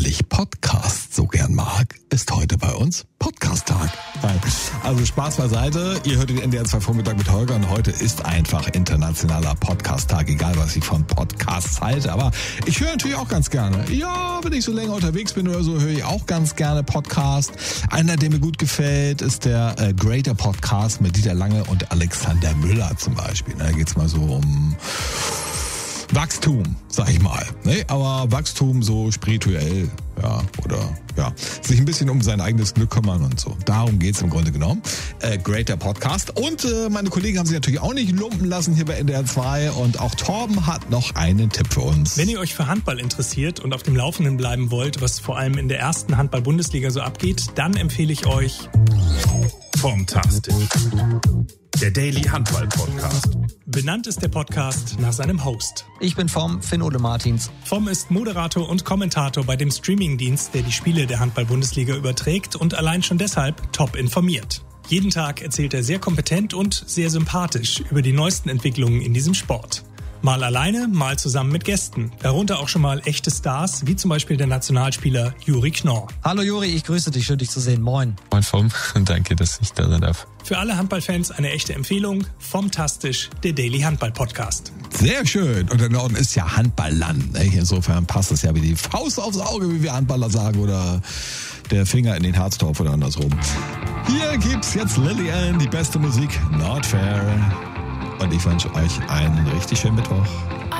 eigentlich Podcast so gern mag, ist heute bei uns Podcast-Tag. Also Spaß beiseite, ihr hört den NDR 2 Vormittag mit Holger und heute ist einfach internationaler Podcast-Tag, egal was ich von Podcasts halte, aber ich höre natürlich auch ganz gerne. Ja, wenn ich so länger unterwegs bin oder so, höre ich auch ganz gerne Podcast. Einer, der mir gut gefällt, ist der Greater Podcast mit Dieter Lange und Alexander Müller zum Beispiel. Da geht's mal so um Wachstum, sag ich mal. Ne? Aber Wachstum so spirituell, ja, oder ja, sich ein bisschen um sein eigenes Glück kümmern und so. Darum geht's im Grunde genommen. Greater Podcast. Und meine Kollegen haben sich natürlich auch nicht lumpen lassen hier bei NDR 2. Und auch Torben hat noch einen Tipp für uns. Wenn ihr euch für Handball interessiert und auf dem Laufenden bleiben wollt, was vor allem in der ersten Handball-Bundesliga so abgeht, dann empfehle ich euch Fantastisch. Der Daily Handball Podcast. Benannt ist der Podcast nach seinem Host. Ich bin Finn-Ole Martins. Vom ist Moderator und Kommentator bei dem Streamingdienst, der die Spiele der Handball-Bundesliga überträgt und allein schon deshalb top informiert. Jeden Tag erzählt er sehr kompetent und sehr sympathisch über die neuesten Entwicklungen in diesem Sport. Mal alleine, mal zusammen mit Gästen. Darunter auch schon mal echte Stars, wie zum Beispiel der Nationalspieler Juri Knorr. Hallo Juri, ich grüße dich, schön dich zu sehen. Moin. Moin Vom und danke, dass ich da sein darf. Für alle Handballfans eine echte Empfehlung. Fantastisch, der Daily Handball Podcast. Sehr schön. Und der Norden ist ja Handballland. Ne? Insofern passt es ja wie die Faust aufs Auge, wie wir Handballer sagen, oder der Finger in den Harztopf oder andersrum. Hier gibt's jetzt Lillian, die beste Musik, Not Fair. Und ich wünsche euch einen richtig schönen Mittwoch.